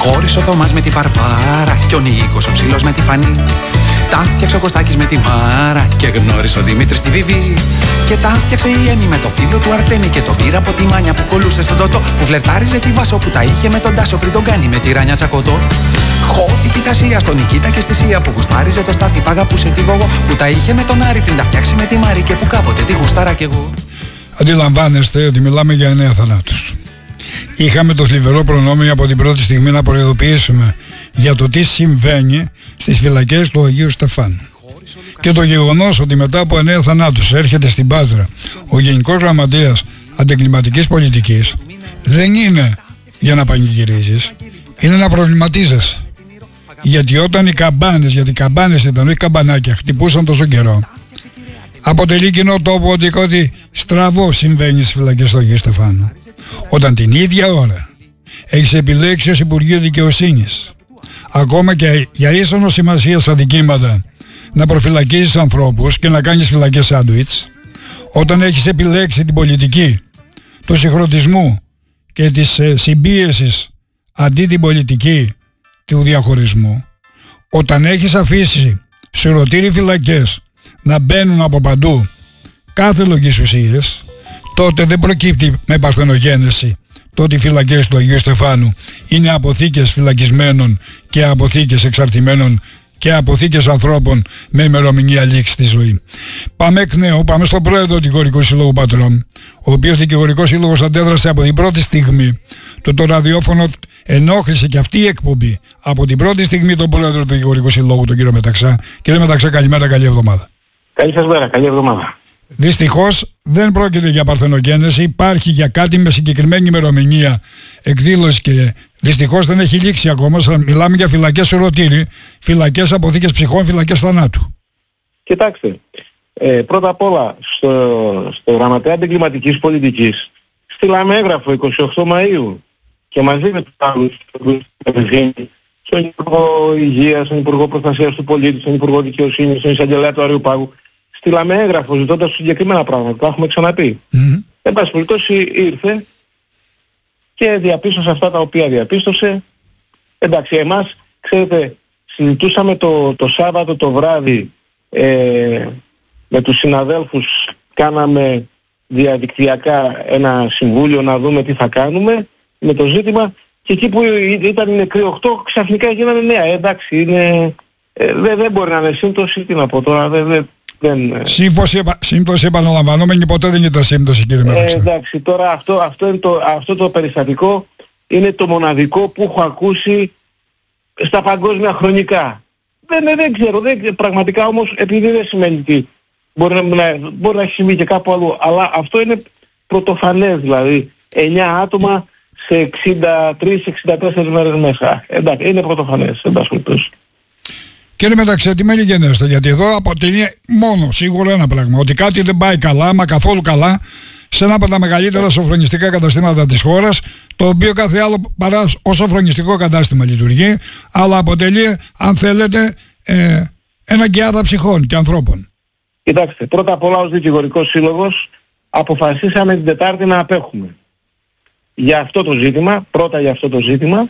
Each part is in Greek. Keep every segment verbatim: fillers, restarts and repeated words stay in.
Χώρισε ο Θωμάς με τη Βαρβάρα και ο Νίκος ο ψηλός με τη Φανή. Τα φτιάξε ο Κωστάκης με τη Μάρα και γνώρισε ο Δημήτρης τη Βιβί. Και τα φτιάξε η Έμι με το φίλο του Αρτέμι και τον πήρα από τη Μάνια που κολούσε στον Τότο. Που φλερτάριζε τη Βάσο που τα είχε με τον Τάσο πριν τον κάνει με τη Ράνια Τσακωτό. Χώθηκε η Τασία στον Νικήτα και στη Σία που γουστάριζε το Στάθη παγαπούσε τη Γόγο. Που τα είχε με τον Άρη πριν τα φτιάξει με τη Μάρη και που κάποτε τη γουστάρα κι εγώ. Αντιλαμβάνεστε ότι μιλάμε για εννέα θανάτους. Είχαμε το θλιβερό προνόμιο από την πρώτη στιγμή να προειδοποιήσουμε για το τι συμβαίνει στις φυλακές του Αγίου Στεφάνου. Και το γεγονός ότι μετά από εννέα θανάτους έρχεται στην Πάτρα ο Γενικός Γραμματέας Αντεγκληματικής Πολιτικής δεν είναι για να πανηγυρίζεις, είναι να προβληματίζεσαι. Γιατί όταν οι καμπάνες, γιατί οι καμπάνες ήταν, όχι καμπανάκια, χτυπούσαν τόσο καιρό, αποτελεί κοινό τόπο ότι κάτι στραβό συμβαίνει στις φυλακές του Αγίου Στεφάνου. Όταν την ίδια ώρα έχεις επιλέξει ως Υπουργείο Δικαιοσύνης, ακόμα και για ίσονο σημασίας αδικήματα, να προφυλακίζεις ανθρώπους και να κάνεις φυλακές σάντουιτς, όταν έχεις επιλέξει την πολιτική του συγχρονισμού και της ε, συμπίεσης αντί την πολιτική του διαχωρισμού, όταν έχεις αφήσει σιρωτήροι φυλακές να μπαίνουν από παντού κάθε λογής ουσίες, τότε δεν προκύπτει με παρθενογένεση το ότι οι φυλακές του Αγίου Στεφάνου είναι αποθήκες φυλακισμένων και αποθήκες εξαρτημένων και αποθήκες ανθρώπων με ημερομηνία λήξη στη ζωή. Πάμε εκ νέου, πάμε στον πρόεδρο του Δικηγορικού Συλλόγου Πατρών, ο οποίος Δικηγορικός Σύλλογος αντέδρασε από την πρώτη στιγμή. Το, το ραδιόφωνο ενόχλησε και αυτή η εκπομπή από την πρώτη στιγμή τον πρόεδρο του Δικηγορικού Συλλόγου, τον κύριο Μεταξά. Κύριε Μεταξά, καλημέρα, καλή εβδομάδα. Καλή σας μέρα, καλή εβδομάδα. Δυστυχώς δεν πρόκειται για παρθενογένεση, υπάρχει για κάτι με συγκεκριμένη ημερομηνία εκδήλωση και δυστυχώς δεν έχει λήξει ακόμα. Μιλάμε για φυλακές σιρωτήρι, φυλακές αποθήκες ψυχών, φυλακές θανάτου. Κοιτάξτε, ε, πρώτα απ' όλα στο, στο Γραμματέα Αντιγκληματικής Πολιτικής στείλαμε έγγραφο εικοστή ογδόη Μαΐου και μαζί με τους άλλους στον Υπουργό Υγείας, στον Υπουργό Προστασίας του Πολίτη, στον Υπουργό Δικαιοσύνης, στον Εισαγγελέα του Αριουπάγου. Στείλαμε έγγραφο ζητώντας συγκεκριμένα πράγματα, τα έχουμε ξαναπεί. Mm-hmm. Εν πάση περιπτώσει ήρθε και διαπίστωσε αυτά τα οποία διαπίστωσε. Εντάξει, εμάς, ξέρετε, συζητούσαμε το, το Σάββατο το βράδυ ε, με τους συναδέλφους, κάναμε διαδικτυακά ένα συμβούλιο να δούμε τι θα κάνουμε με το ζήτημα και εκεί που ήταν οι νεκροί οκτώ ξαφνικά γίνανε νέα. Ε, εντάξει, είναι, ε, δεν, δεν μπορεί να είναι σύμπτωση, τι να πω τώρα, δεν... δεν Δεν... Σύμφωση, σύμπτωση επαναλαμβανόμενη ποτέ δεν ήταν σύμπτωση, κύριε Μεταξά. Ε, εντάξει, τώρα αυτό, αυτό, είναι το, αυτό το περιστατικό είναι το μοναδικό που έχω ακούσει στα παγκόσμια χρονικά. Δεν, δεν ξέρω, δεν, πραγματικά όμως, επειδή δεν σημαίνει ότι μπορεί να, να, μπορεί να έχει συμβεί και κάπου αλλού, αλλά αυτό είναι πρωτοφανές, δηλαδή εννέα άτομα σε εξήντα τρεις εξήντα τέσσερις μέρες μέσα. Εντάξει, είναι πρωτοφανές, εν πάση περιπτώσει. Κύριε Μεταξέ, τι με λυγενέστε, γιατί εδώ αποτελεί μόνο σίγουρα ένα πράγμα, ότι κάτι δεν πάει καλά, μα καθόλου καλά, σε ένα από τα μεγαλύτερα σοφρονιστικά καταστήματα της χώρας, το οποίο κάθε άλλο παρά ως σοφρονιστικό κατάστημα λειτουργεί, αλλά αποτελεί, αν θέλετε, ε, ένα κιάδα ψυχών και ανθρώπων. Κοιτάξτε, πρώτα απ' όλα ως Δικηγορικός Σύλλογος αποφασίσαμε την Τετάρτη να απέχουμε. Για αυτό το ζήτημα, πρώτα για αυτό το ζήτημα,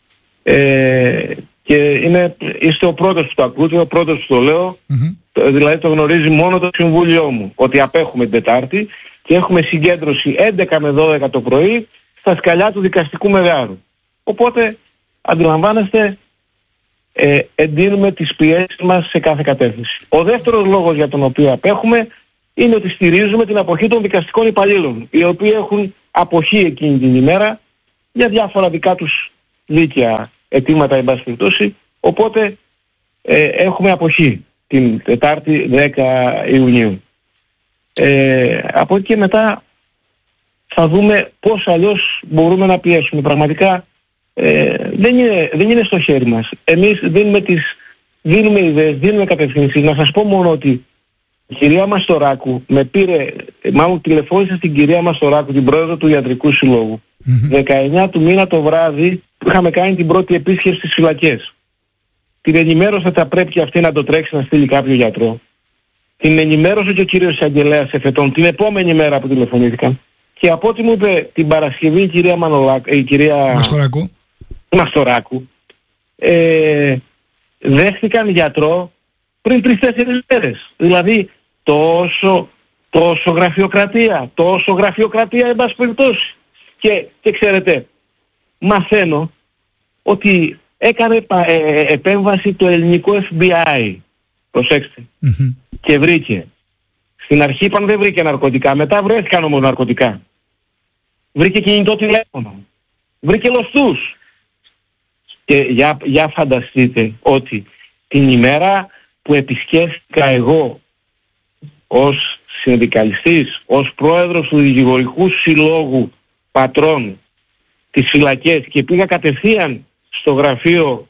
ε, και είναι, είστε ο πρώτος που το ακούτε, ο πρώτος που το λέω, mm-hmm. δηλαδή το γνωρίζει μόνο το Συμβούλιο μου, ότι απέχουμε την Τετάρτη και έχουμε συγκέντρωση έντεκα με δώδεκα το πρωί στα σκαλιά του δικαστικού μεγάρου. Οπότε, αντιλαμβάνεστε, ε, εντείνουμε τις πιέσεις μας σε κάθε κατεύθυνση. Ο δεύτερος λόγος για τον οποίο απέχουμε είναι ότι στηρίζουμε την αποχή των δικαστικών υπαλλήλων, οι οποίοι έχουν αποχή εκείνη την ημέρα για διάφορα δικά τους δίκαια αιτήματα, εν πάση περιπτώσει, οπότε ε, έχουμε αποχή την Τετάρτη δέκα Ιουνίου. Ε, από εκεί και μετά θα δούμε πώς αλλιώς μπορούμε να πιέσουμε. Πραγματικά ε, δεν, είναι, δεν είναι στο χέρι μας. Εμείς δίνουμε, τις, δίνουμε ιδέες, δίνουμε κατευθύνσεις. Να σας πω μόνο ότι η κυρία Μαστοράκου με πήρε, μάλλον τηλεφώνησε στην κυρία Μαστοράκου, την πρόεδρο του Ιατρικού Συλλόγου, mm-hmm. δεκαεννέα του μήνα το βράδυ που είχαμε κάνει την πρώτη επίσκεψη στις φυλακές. Την ενημέρωσε ότι θα πρέπει και αυτή να το τρέξει να στείλει κάποιο γιατρό. Την ενημέρωσε και ο κύριος Εισαγγελέας εφετών την επόμενη μέρα που τηλεφωνήθηκαν. Και από ό,τι μου είπε την Παρασκευή η κυρία Μανολάκ, η κυρία Μαστοράκου, Μαστοράκου, ε, δέχτηκαν γιατρό πριν τρεις-τέσσερις μέρες. Δηλαδή τόσο, τόσο γραφειοκρατία, τόσο γραφειοκρατία εν πάση περιπτώσει. Και, και ξέρετε, μαθαίνω ότι έκανε ε, ε, επέμβαση το ελληνικό εφ μπι άι. Προσέξτε. Mm-hmm. Και βρήκε. Στην αρχή είπαν δεν βρήκε ναρκωτικά, μετά βρέθηκαν όμως ναρκωτικά. Βρήκε κινητό τηλέφωνο. Βρήκε λοστούς. Και για, για φανταστείτε ότι την ημέρα που επισκέφθηκα εγώ ως συνδικαλιστής, ως πρόεδρος του Δικηγορικού Συλλόγου Πατρών τις φυλακές και πήγα κατευθείαν στο γραφείο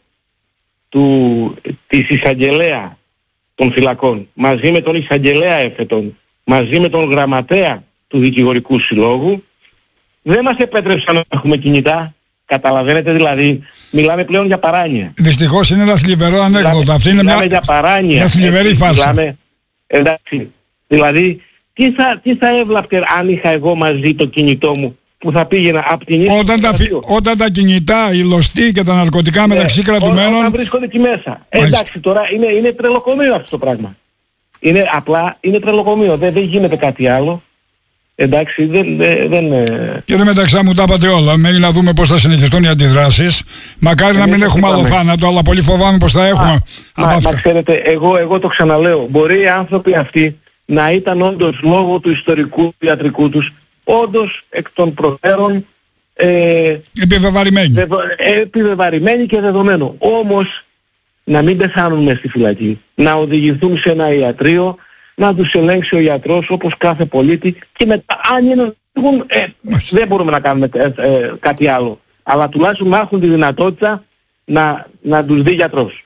του, της εισαγγελέα των φυλακών, μαζί με τον εισαγγελέα έφετον, μαζί με τον γραμματέα του Δικηγορικού Συλλόγου, δεν μας επέτρεψαν να έχουμε κινητά. Καταλαβαίνετε, δηλαδή, μιλάμε πλέον για παράνοια. Δυστυχώς είναι ένα θλιβερό ανέκδοτο. Αυτή είναι μια, για παράνοια, μια θλιβερή φάρσα. Μιλάμε, εντάξει, δηλαδή, τι θα, τι θα έβλαπτε αν είχα εγώ μαζί το κινητό μου που θα πήγαινα από την ίδια... Όταν, τα, όταν τα κινητά, οι λωστοί και τα ναρκωτικά ναι, μεταξύ κρατουμένων... Όταν βρίσκονται εκεί μέσα. Ε, εντάξει, τώρα είναι, είναι τρελοκομείο αυτό το πράγμα. Είναι απλά, είναι τρελοκομείο. Δεν, δεν γίνεται κάτι άλλο. Εντάξει, δεν... δεν και εδώ μεταξύ μου τα είπατε όλα. Μένει να δούμε πώς θα συνεχιστούν οι αντιδράσεις. Μακάρι να μην έχουμε άλλο θάνατο, αλλά πολύ φοβάμαι πως θα έχουμε. Μα, μα, μα ξέρετε, εγώ, εγώ το ξαναλέω. Μπορεί οι άνθρωποι αυτοί να ήταν όντως λόγω του ιστορικού ιατρικού τους, όντως εκ των προτέρων ε, επιβεβαρημένοι. Δεδο, επιβεβαρημένοι και δεδομένο. Όμως να μην πεθάνουν μες στη φυλακή, να οδηγηθούν σε ένα ιατρείο, να τους ελέγξει ο ιατρός όπως κάθε πολίτη και μετά αν είναι ε, δεν μπορούμε να κάνουμε ε, ε, κάτι άλλο. Αλλά τουλάχιστον να έχουν τη δυνατότητα να, να τους δει γιατρός.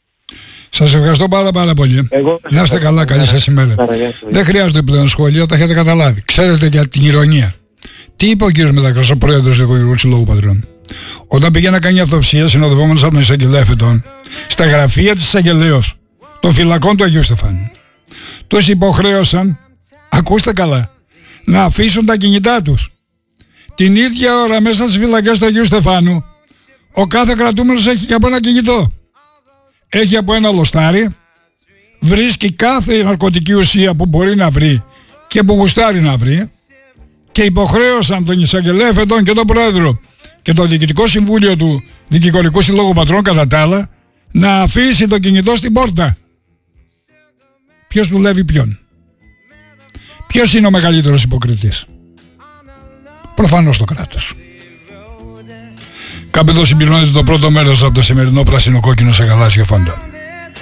Σας ευχαριστώ πάρα πάρα πολύ. Εγώ, να είστε καλά, καλή σας ημέρα. Δεν χρειάζεται πλέον σχόλια, τα έχετε καταλάβει. Ξέρετε για την ηρωνία. Τι είπε ο κύριος Μετακρός, ο πρόεδρος του Δικηγορικού Συλλόγου Πατρών? Όταν πήγε να κάνει αυτοψία συνοδευόμενος από τον εισαγγελέα Εφετών, στα γραφεία της εισαγγελέως των φυλακών του Αγίου Στεφάνου, τους υποχρέωσαν, ακούστε καλά, να αφήσουν τα κινητά τους. Την ίδια ώρα μέσα στις φυλακές του Αγίου Στεφάνου, ο κάθε κρατούμενος έχει και από ένα κινητό. Έχει από ένα λοστάρι, βρίσκει κάθε ναρκωτική ουσία που μπορεί να βρει και που γουστάρει να βρει και υποχρέωσαν τον εισαγγελέα Εφετών και τον πρόεδρο και το διοικητικό συμβούλιο του Δικηγορικού Συλλόγου Πατρών κατά τα άλλα να αφήσει το κινητό στην πόρτα. Ποιος δουλεύει ποιον? Ποιος είναι ο μεγαλύτερος υποκριτής? Προφανώς το κράτος. Κάπου εδώ συμπληρώνεται το πρώτο μέρος από το σημερινό πράσινο κόκκινο σε γαλάζιο φόντο.